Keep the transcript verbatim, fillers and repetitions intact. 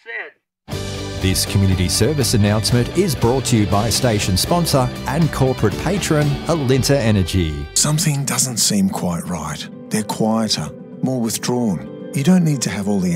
fed. This community service announcement is brought to you by station sponsor and corporate patron Alinta Energy. Something doesn't seem quite right. They're quieter, more withdrawn. You don't need to have all the